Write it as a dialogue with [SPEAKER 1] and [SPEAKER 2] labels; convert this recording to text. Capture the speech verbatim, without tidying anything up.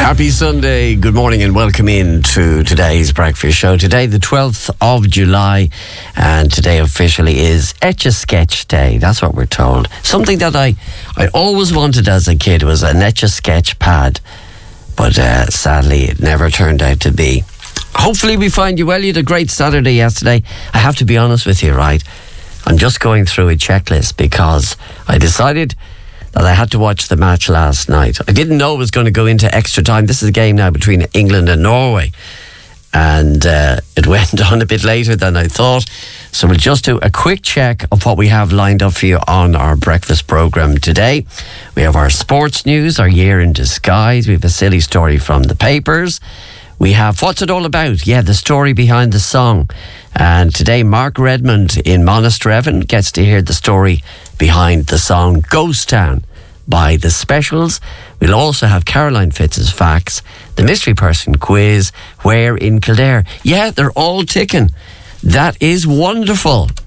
[SPEAKER 1] Happy Sunday, good morning and welcome in to today's breakfast show. Today the twelfth of July, and today officially is Etch-a-Sketch Day. That's what we're told. Something that I, I always wanted as a kid was an Etch-a-Sketch pad, but uh, sadly it never turned out to be. Hopefully we find you well. You had a great Saturday yesterday. I have to be honest with you, right? I'm just going through a checklist because I decided that I had to watch the match last night. I didn't know it was going to go into extra time. This is a game now between England and Norway, and uh, it went on a bit later than I thought. So we'll just do a quick check of what we have lined up for you on our breakfast programme today. We have our sports news, our year in disguise. We have a silly story from the papers. We have What's It All About? Yeah, the story behind the song. And today Mark Redmond in Monasterevin gets to hear the story behind the song Ghost Town by The Specials. We'll also have Caroline Fitz's facts, the mystery person quiz, Where in Kildare. Yeah, they're all ticking. That is wonderful.